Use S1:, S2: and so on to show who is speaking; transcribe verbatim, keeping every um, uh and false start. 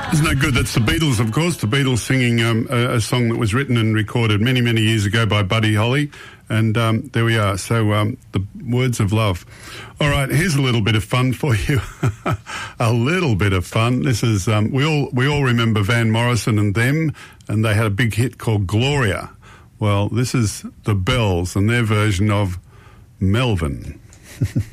S1: Isn't that good? That's the Beatles, of course. The Beatles singing um, a, a song that was written and recorded many, many years ago by Buddy Holly. And um, there we are. So um, the words of love. All right, here's a little bit of fun for you. A little bit of fun. This is um, we all we all remember Van Morrison and them, and they had a big hit called Gloria. Well, this is the Bells and their version of Melvin.